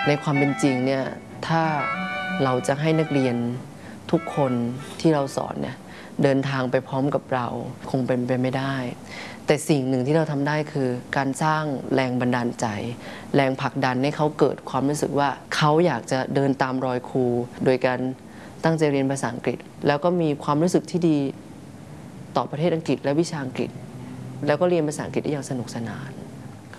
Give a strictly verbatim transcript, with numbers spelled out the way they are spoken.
ในความเป็นจริงเนี่ยถ้าเราจะให้นักเรียนทุกคนที่เราสอนเนี่ยเดินทางไปพร้อมกับเราคงเป็นไปไม่ได้แต่สิ่งหนึ่งที่เราทำได้คือการสร้างแรงบันดาลใจแรงผลักดันให้เขาเกิดความรู้สึกว่าเขาอยากจะเดินตามรอยครูโดยการตั้งใจเรียนภาษาอังกฤษแล้วก็มีความรู้สึกที่ดีต่อประเทศอังกฤษและวิชาอังกฤษแล้วก็เรียนภาษาอังกฤษได้อย่างสนุกสนาน